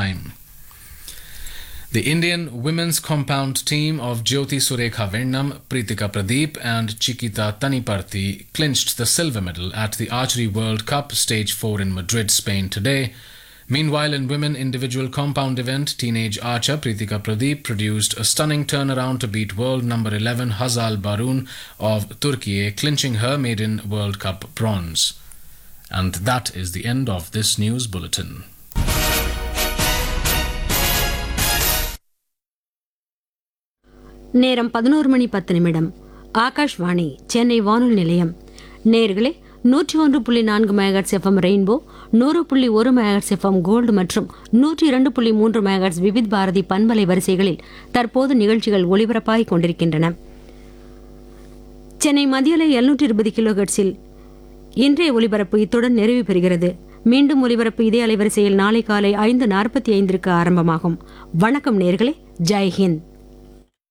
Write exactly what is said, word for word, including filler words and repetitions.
time. The Indian women's compound team of Jyoti Surekha Vennam, Preetika Pradeep and Chiquita Taniparthi clinched the silver medal at the Archery World Cup Stage four in Madrid, Spain today. Meanwhile, in women individual compound event, teenage archer Preetika Pradeep produced a stunning turnaround to beat world number eleven Hazal Barun of Turkey, clinching her maiden World Cup bronze. And that is the end of this news bulletin. நேரம் பதினோரு மணி பத்து நிமிடம். ஆகாஷ்வாணி சென்னை வானொலி நிலையம். நேர்களே, நூற்றி ஒன்று புள்ளி நான்கு மெகாஹெர்ட்ஸ் எஃப்எம் ரெயின்போ, நூறு புள்ளி ஒரு மெகாஹெர்ட்ஸ் எஃப்எம் கோல்டு மற்றும் நூற்றி இரண்டு புள்ளி மூன்று மெகாஹெர்ட்ஸ் விவித் பாரதி பண்பலை வரிசைகளில் தற்போது நிகழ்ச்சிகள் ஒலிபரப்பாகிக் கொண்டிருக்கின்றன. சென்னை மத்தியலை எழுநூற்றி இருபது கிலோ ஹெர்ட்ஸில் இன்றைய ஒலிபரப்பு இத்துடன் நிறைவு பெறுகிறது. மீண்டும் ஒலிபரப்பு இதே அலைவரிசையில் நாளை காலை ஐந்து நாற்பத்தி ஐந்திற்கு ஆரம்பமாகும். வணக்கம் நேர்களே, ஜெய் ஹிந்த்.